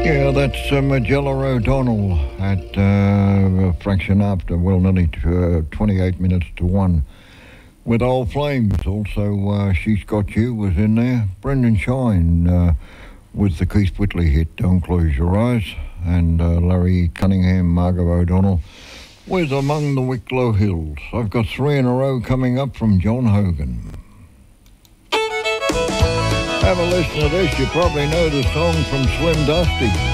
Yeah, that's Magella O'Donnell at a fraction after, well, nearly 28 minutes to 1. With Old Flames, also She's Got You was in there. Brendan Shine with the Keith Whitley hit, Don't Close Your Eyes. And Larry Cunningham, Margot O'Donnell with Among the Wicklow Hills. I've got 3 in a row coming up from John Hogan. Have a listen to this. You probably know the song from Slim Dusty.